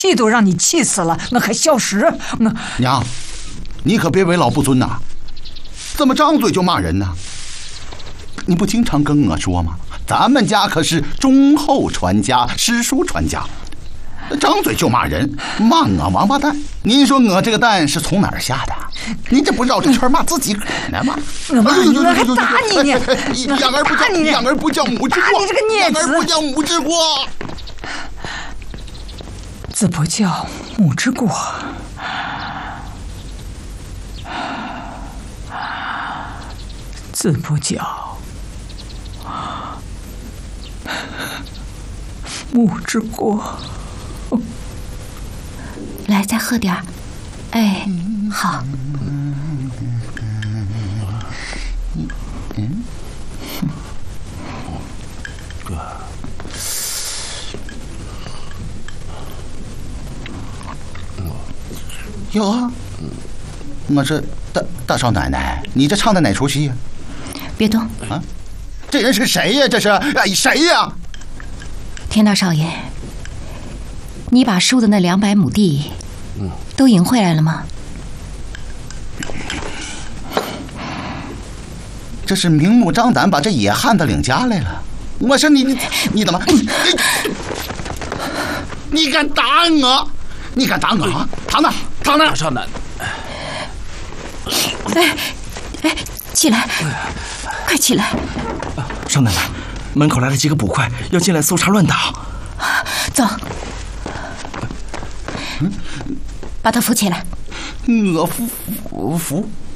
气都让你气死了，我还小时我娘，你可别为老不尊呐！怎么张嘴就骂人呢？你不经常跟我说吗？咱们家可是忠厚传家，诗书传家，张嘴就骂人，骂我王八蛋。您说我这个蛋是从哪儿下的？您这不绕着圈骂自己呢吗？ 我骂你，我还打你呢！ 养儿不教母之过， 你这个孽子！ 养儿不教母之过。 子不教，母之过。子不教，母之过。 来，再喝点儿。哎，好。 哟啊，我这大少奶奶，你这唱的哪出戏呀？ 别动啊！这人是谁呀？这是谁呀？ 田大少爷，你把输的那200亩地，都赢回来了吗？ 这是明目张胆把这野汉子领家来了。我说你怎么？你敢打我？你敢打我啊？躺那！ 大少奶奶，哎，起来，快起来！ 少奶奶，门口来了几个捕快，要进来搜查乱打。 走，把他扶起来。 我扶。